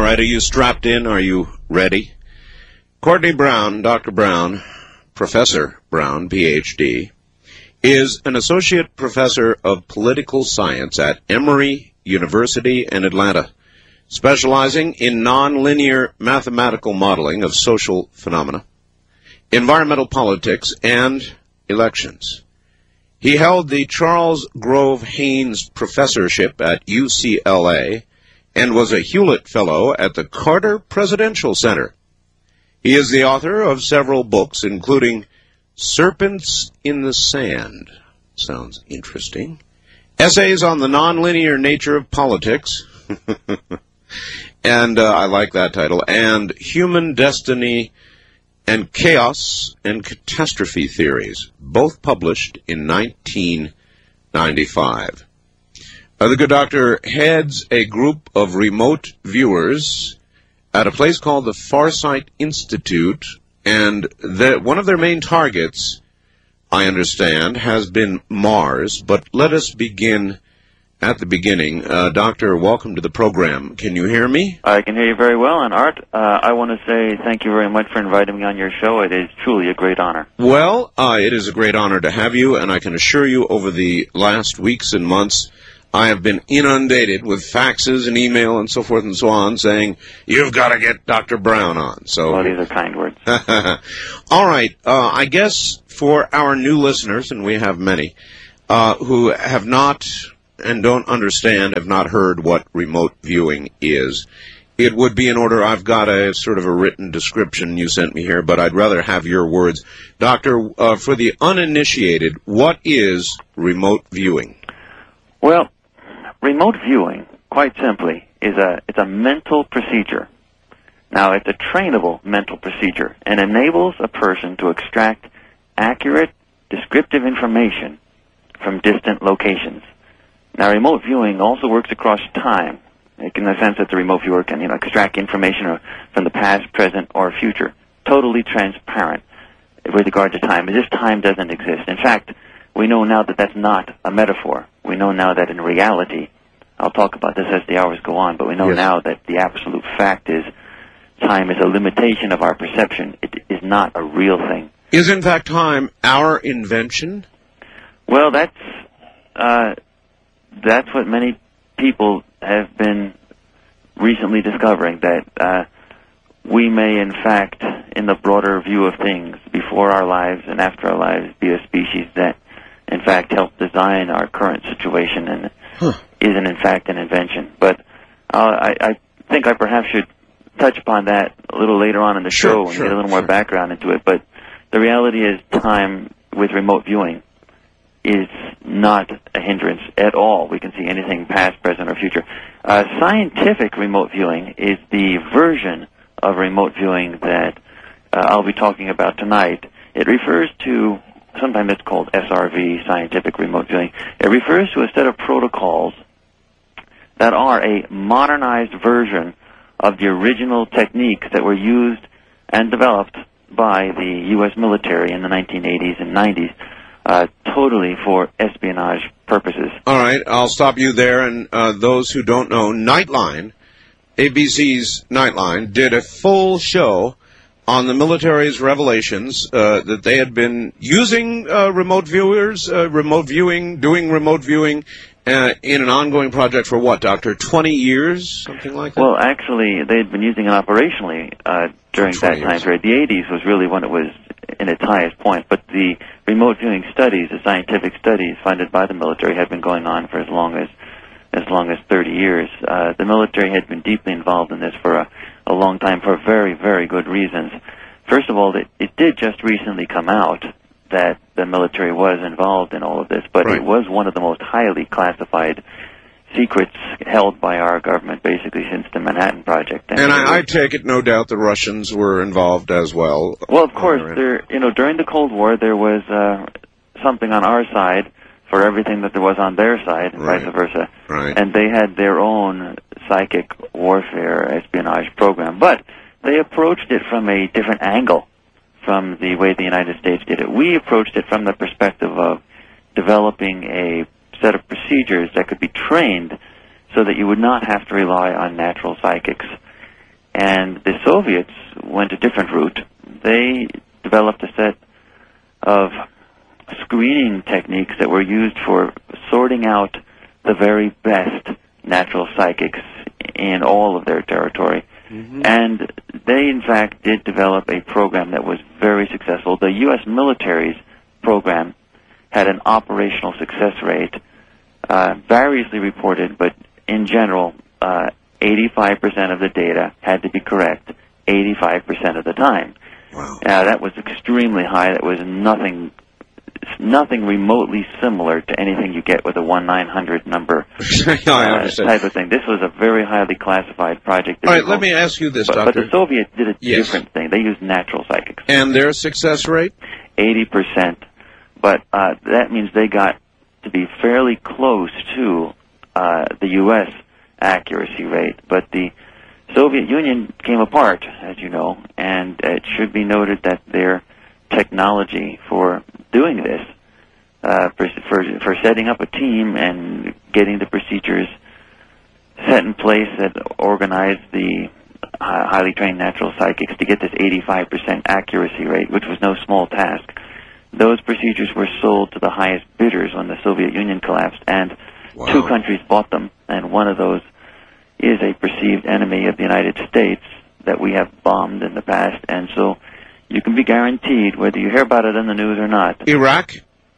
right, are you strapped in? Are you ready? Courtney Brown, Dr. Brown, Professor Brown, Ph.D., is an associate professor of political science at Emory University in Atlanta, specializing in nonlinear mathematical modeling of social phenomena, environmental politics, and elections. He held the Charles Grove Haynes Professorship at UCLA and was a Hewlett Fellow at the Carter Presidential Center. He is the author of several books, including Serpents in the Sand. Sounds interesting. Essays on the Nonlinear Nature of Politics. And I like that title. And Human Destiny and Chaos and Catastrophe Theories, both published in 1995. The good doctor heads a group of remote viewers at a place called the Farsight Institute, and one of their main targets, I understand, has been Mars. But let us begin at the beginning. Doctor, welcome to the program. Can you hear me? I can hear you very well, and Art, I want to say thank you very much for inviting me on your show. It is truly a great honor. Well, it is a great honor to have you, and I can assure you over the last weeks and months, I have been inundated with faxes and email and so forth and so on saying, you've got to get Dr. Brown on. So, well, these are kind words. All right. I guess for our new listeners, and we have many, who have not and don't understand, have not heard what remote viewing is, it would be in order. I've got a sort of a written description you sent me here, but I'd rather have your words. Doctor, for the uninitiated, what is remote viewing? Well, remote viewing, quite simply, it's a mental procedure. Now, it's a trainable mental procedure and enables a person to extract accurate, descriptive information from distant locations. Now, remote viewing also works across time, in the sense that the remote viewer can, extract information from the past, present, or future, totally transparent with regard to time, as if time doesn't exist. In fact, we know now that that's not a metaphor. We know now that in reality, I'll talk about this as the hours go on, but we know now that the absolute fact is time is a limitation of our perception. It is not a real thing. Is, in fact, time our invention? Well, that's what many people have been recently discovering, that we may, in fact, in the broader view of things, before our lives and after our lives, be a species that, in fact, helped design our current situation and isn't, in fact, an invention. But I think I perhaps should touch upon that a little later on in the show and get a little more background into it. But the reality is time with remote viewing is not a hindrance at all. We can see anything past, present, or future. Scientific remote viewing is the version of remote viewing that I'll be talking about tonight. It refers to, sometimes it's called SRV, scientific remote viewing. It refers to a set of protocols that are a modernized version of the original techniques that were used and developed by the U.S. military in the 1980s and 90s. Totally for espionage purposes. All right, I'll stop you there. And those who don't know, Nightline, ABC's Nightline, did a full show on the military's revelations that they had been using remote viewers, doing remote viewing in an ongoing project for what, Doctor? 20 years, something like that? Well, actually, they had been using it operationally during that time period. The 80s was really when it was in its highest point, but the remote viewing studies, the scientific studies funded by the military, had been going on for as long as 30 years. The military had been deeply involved in this for a long time for very, very good reasons. First of all, it did just recently come out that the military was involved in all of this, but it was one of the most highly classified secrets held by our government basically since the Manhattan Project. And I take it, no doubt, the Russians were involved as well. Well, of course, during the Cold War, there was something on our side for everything that there was on their side, and vice versa. Right. And they had their own psychic warfare espionage program. But they approached it from a different angle from the way the United States did it. We approached it from the perspective of developing a set of procedures that could be trained so that you would not have to rely on natural psychics. And the Soviets went a different route. They developed a set of screening techniques that were used for sorting out the very best natural psychics in all of their territory. Mm-hmm. And they, in fact, did develop a program that was very successful. The U.S. military's program had an operational success rate, variously reported, but in general, 85% of the data had to be correct 85% of the time. Wow. That was extremely high. That was nothing remotely similar to anything you get with a 1-900 number I understand. type of thing. This was a very highly classified project. All right, let me ask you this, but Doctor. But the Soviets did a Yes. different thing. They used natural psychics. And their success rate? 80%. But that means they got to be fairly close to the U.S. accuracy rate. But the Soviet Union came apart, as you know, and it should be noted that their technology for doing this, for setting up a team and getting the procedures set in place that organized the highly trained natural psychics to get this 85% accuracy rate, which was no small task. Those procedures were sold to the highest bidders when the Soviet Union collapsed, and Wow. 2 countries bought them, and one of those is a perceived enemy of the United States that we have bombed in the past, and so you can be guaranteed, whether you hear about it in the news or not. Iraq?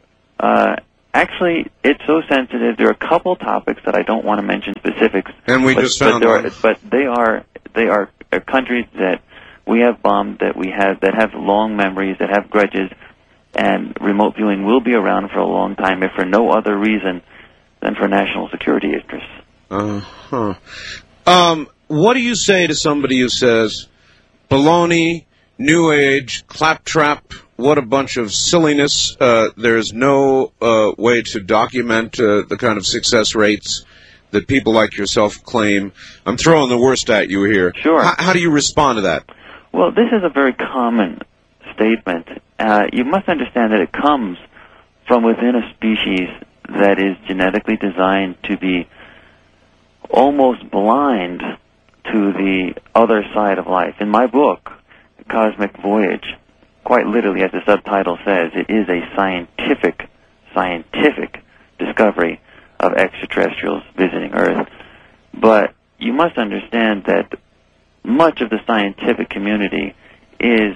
Actually, it's so sensitive. There are a couple topics that I don't want to mention specifics. And we just found one. But they are countries that we have bombed, that have long memories, that have grudges, and remote viewing will be around for a long time, if for no other reason than for national security interests. Uh-huh. What do you say to somebody who says, baloney, New Age, claptrap, what a bunch of silliness, there's no way to document the kind of success rates that people like yourself claim? I'm throwing the worst at you here. Sure. How do you respond to that? Well, this is a very common statement. You must understand that it comes from within a species that is genetically designed to be almost blind to the other side of life. In my book, Cosmic Voyage, quite literally, as the subtitle says, it is a scientific discovery of extraterrestrials visiting Earth. But you must understand that much of the scientific community is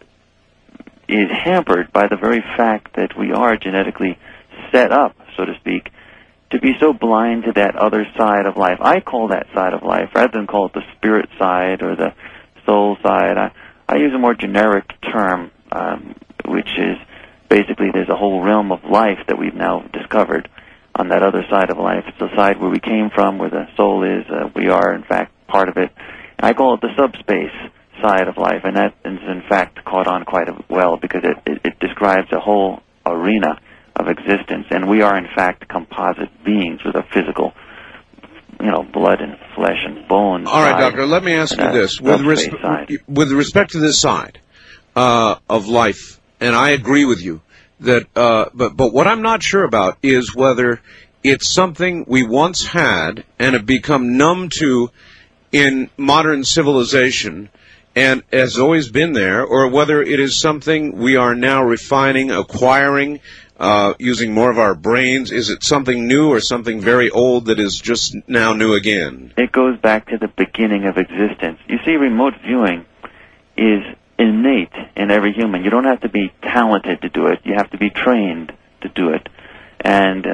hampered by the very fact that we are genetically set up, so to speak, to be so blind to that other side of life. I call that side of life, rather than call it the spirit side or the soul side, I use a more generic term, which is basically there's a whole realm of life that we've now discovered on that other side of life. It's the side where we came from, where the soul is. We are, in fact, part of it. I call it the subspace side of life, and that is, in fact, caught on quite well because it describes a whole arena of existence, and we are, in fact, composite beings with a physical, blood and flesh and bones. All right, Doctor, let me ask you this. With respect to this side of life, and I agree with you, that but what I'm not sure about is whether it's something we once had and have become numb to in modern civilization and has always been there, or whether it is something we are now refining, acquiring, using more of our brains. Is it something new or something very old that is just now new again? It goes back to the beginning of existence. You see, remote viewing is innate in every human. You don't have to be talented to do it. You have to be trained to do it. And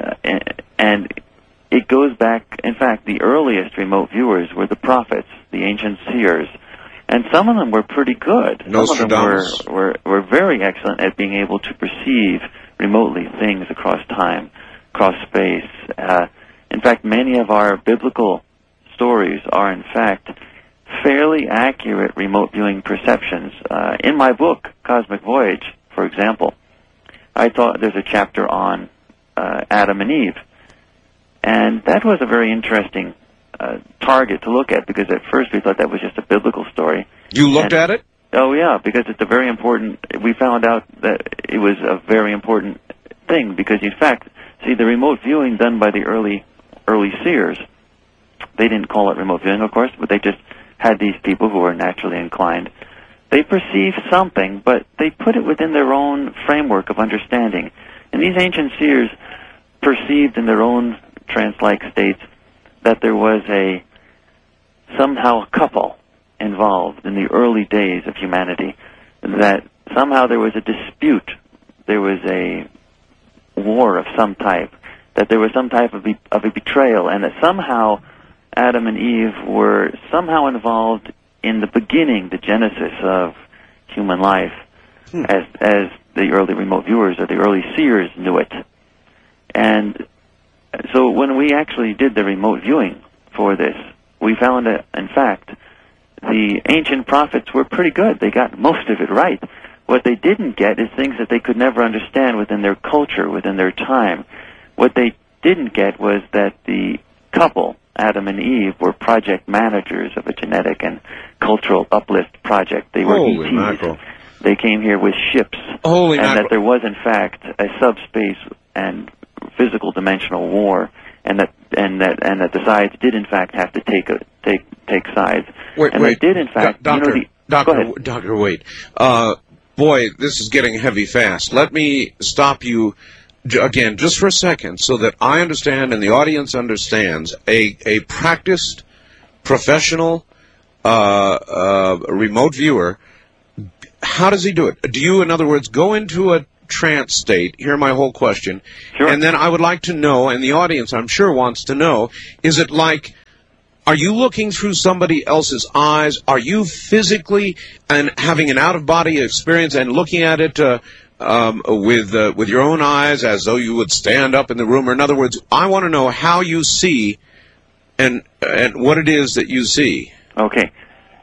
it goes back, in fact, the earliest remote viewers were the prophets, the ancient seers. And some of them were pretty good. Nostradamus. Some of them were very excellent at being able to perceive remotely things across time, across space. In fact, many of our biblical stories are, in fact, fairly accurate remote viewing perceptions. In my book, Cosmic Voyage, for example, I thought there's a chapter on Adam and Eve. And that was a very interesting target to look at, because at first we thought that was just a biblical story. You looked at it? Oh, yeah, because it's a very important... We found out that it was a very important thing, because, in fact, see, the remote viewing done by the early seers, they didn't call it remote viewing, of course, but they just had these people who were naturally inclined. They perceived something, but they put it within their own framework of understanding. And these ancient seers perceived in their own trance-like states that there was somehow a couple involved in the early days of humanity, that somehow there was a dispute, there was a war of some type, that there was some type of a betrayal, and that somehow Adam and Eve were somehow involved in the beginning, the genesis of human life, as the early remote viewers or the early seers knew it. And so when we actually did the remote viewing for this, we found that, in fact, the ancient prophets were pretty good. They got most of it right. What they didn't get is things that they could never understand within their culture, within their time. What they didn't get was that the couple, Adam and Eve, were project managers of a genetic and cultural uplift project. They were Holy ETs. mackerel. They came here with ships. Holy and mackerel. that there was, in fact, a subspace and physical dimensional war, and that the sides did, in fact, have to take sides. Wait. They did, in fact, Doctor, go ahead. Doctor, wait. Boy, this is getting heavy fast. Let me stop you again just for a second so that I understand and the audience understands. A practiced, professional, remote viewer, how does he do it? Do you, in other words, go into a trance state? Hear my whole question. Sure. And then I would like to know, and the audience I'm sure wants to know, is it like, are you looking through somebody else's eyes? Are you physically and having an out-of-body experience and looking at it with your own eyes as though you would stand up in the room? Or in other words, I want to know how you see and what it is that you see. Okay.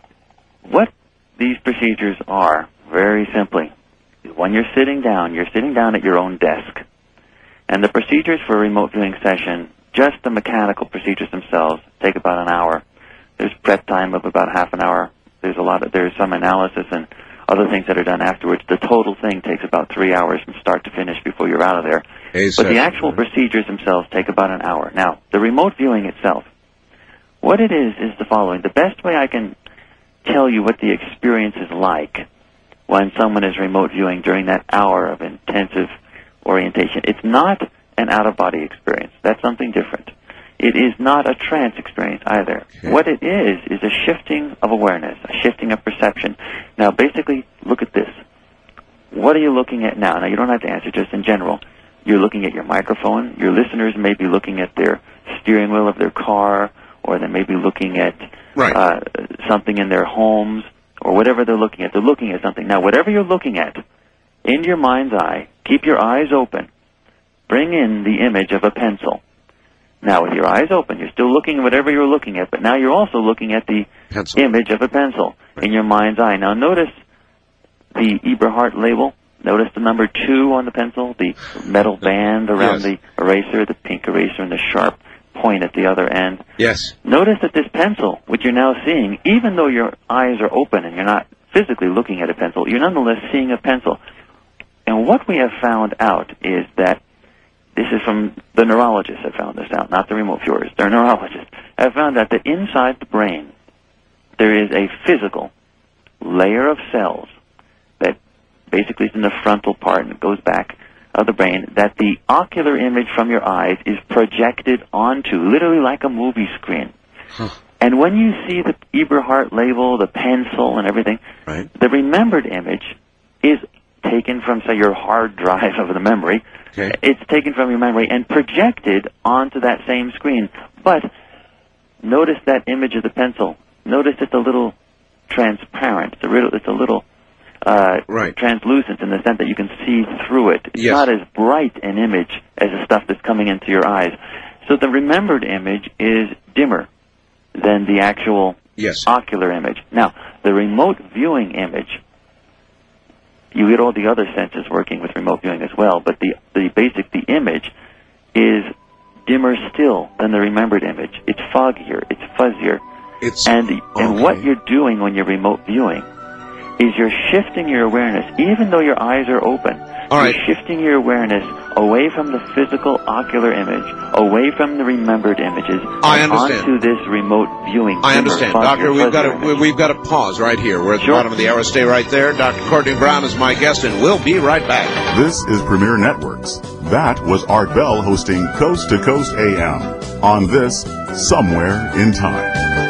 What these procedures are, very simply, when you're sitting down at your own desk. And the procedures for a remote viewing session, just the mechanical procedures themselves, take about an hour. There's prep time of about half an hour. There's some analysis and other things that are done afterwards. The total thing takes about 3 hours from start to finish before you're out of there. But the actual procedures themselves take about an hour. Now, the remote viewing itself, what it is the following. The best way I can tell you what the experience is like when someone is remote viewing during that hour of intensive orientation. It's not an out-of-body experience. That's something different. It is not a trance experience either. Okay. What it is a shifting of awareness, a shifting of perception. Now, basically, look at this. What are you looking at now? Now, you don't have to answer, just in general. You're looking at your microphone. Your listeners may be looking at their steering wheel of their car, or they may be looking at something in their homes, or whatever they're looking at. They're looking at something. Now, whatever you're looking at, in your mind's eye, keep your eyes open. Bring in the image of a pencil. Now, with your eyes open, you're still looking at whatever you're looking at, but now you're also looking at the image of a pencil in your mind's eye. Now, notice the Eberhardt label. Notice the number 2 on the pencil, the metal band around the eraser, the pink eraser, and the sharp point at the other end. Yes. Notice that this pencil, which you're now seeing, even though your eyes are open and you're not physically looking at a pencil, you're nonetheless seeing a pencil. And what we have found out is that, this is from the neurologists have found this out, not the remote viewers. They're neurologists. Have found out that inside the brain, there is a physical layer of cells that basically is in the frontal part and it goes back of the brain, that the ocular image from your eyes is projected onto, literally like a movie screen. Huh. And when you see the Eberhardt label, the pencil and everything, the remembered image is taken from, say, your hard drive of the memory. Okay. It's taken from your memory and projected onto that same screen. But notice that image of the pencil. Notice it's a little transparent. It's a little translucent in the sense that you can see through it. It's not as bright an image as the stuff that's coming into your eyes. So the remembered image is dimmer than the actual ocular image. Now, the remote viewing image, you get all the other senses working with remote viewing as well, but the image is dimmer still than the remembered image. It's foggier, it's fuzzier. And what you're doing when you're remote viewing is you're shifting your awareness, even though your eyes are open. All right. You're shifting your awareness away from the physical ocular image, away from the remembered images, I and understand. onto this remote viewing. I understand. Doctor, we've got to pause right here. We're at the bottom of the hour. Stay right there. Dr. Courtney Brown is my guest, and we'll be right back. This is Premier Networks. That was Art Bell hosting Coast to Coast AM on this Somewhere in Time.